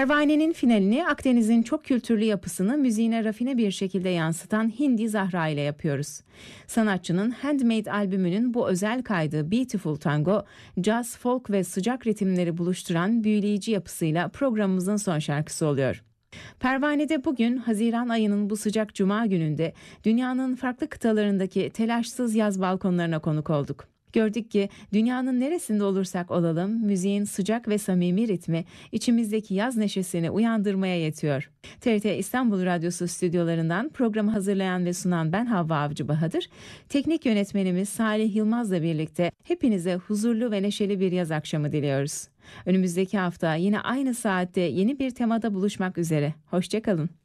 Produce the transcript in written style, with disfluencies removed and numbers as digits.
Pervane'nin finalini Akdeniz'in çok kültürlü yapısını müziğine rafine bir şekilde yansıtan Hindi Zahra ile yapıyoruz. Sanatçının Handmade albümünün bu özel kaydı Beautiful Tango, caz, folk ve sıcak ritimleri buluşturan büyüleyici yapısıyla programımızın son şarkısı oluyor. Pervane'de bugün Haziran ayının bu sıcak cuma gününde dünyanın farklı kıtalarındaki telaşsız yaz balkonlarına konuk olduk. Gördük ki dünyanın neresinde olursak olalım müziğin sıcak ve samimi ritmi içimizdeki yaz neşesini uyandırmaya yetiyor. TRT İstanbul Radyosu stüdyolarından programı hazırlayan ve sunan ben Havva Avcı Bahadır. Teknik yönetmenimiz Salih Yılmaz'la birlikte hepinize huzurlu ve neşeli bir yaz akşamı diliyoruz. Önümüzdeki hafta yine aynı saatte yeni bir temada buluşmak üzere. Hoşça kalın.